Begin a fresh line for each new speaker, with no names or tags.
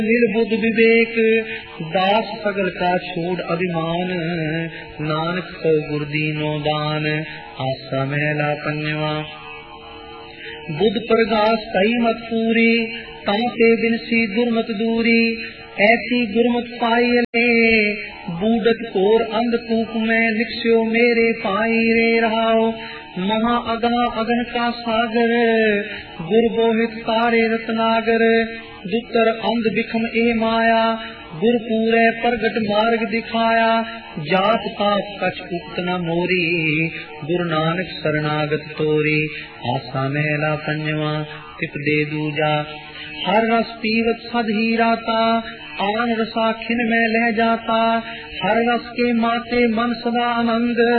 निर्बुद्ध विवेक दास सगल का छोड़ अभिमान, नानक को गुरदीनो दान आशा महला पंजवा। बुद्ध प्रगास कई मत पूरी, ताते बिनसी दुर्मत दूरी, ऐसी गुरमत पाई ले बूढ़त कोर अंधकूप में निक्ष्यो मेरे पाई रे रहाओ। महा अगा अगन का सागर गुर बोहित तारे रत्नागर, दुतर अंध बिखम ए माया गुर पूरे प्रगट मार्ग दिखाया। जात पात कछ उक्त न मोरी, गुरु नानक शरणागत तोरी आशा महला पंजवा। टिप दे दूजा हर रस पीवत सद ही राता, आन रसा खिन में लह जाता, हर रस के माते मन सदा आनंद।